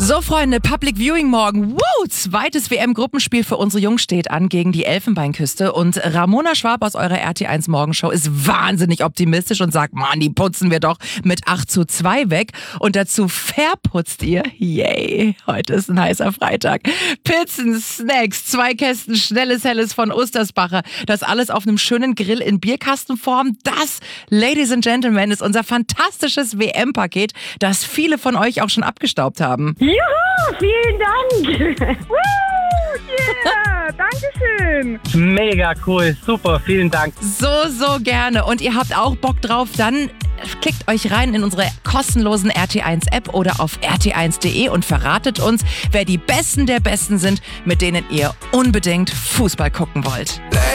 So, Freunde, Public Viewing morgen. Zweites WM-Gruppenspiel für unsere Jungs steht an gegen die Elfenbeinküste. Und Ramona Schwab aus eurer RT1 Morgenshow ist wahnsinnig optimistisch und sagt, Mann, die putzen wir doch mit 8:2 weg. Und dazu verputzt ihr, yay, heute ist ein heißer Freitag, Pizzen, Snacks, 2 Kästen schnelles Helles von Ostersbacher. Das alles auf einem schönen Grill in Bierkastenform. Das, Ladies and Gentlemen, ist unser fantastisches WM-Paket, das viele von euch auch schon abgestaubt haben. Juhu, vielen Dank. Yeah, Dankeschön. Mega cool, super, vielen Dank. So gerne. Und ihr habt auch Bock drauf, dann klickt euch rein in unsere kostenlosen RT1-App oder auf rt1.de und verratet uns, wer die Besten der Besten sind, mit denen ihr unbedingt Fußball gucken wollt.